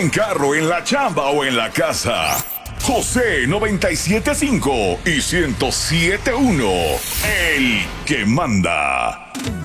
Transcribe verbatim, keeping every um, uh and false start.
en carro, en la chamba o en la casa. José noventa y siete punto cinco y ciento siete punto uno. El que manda.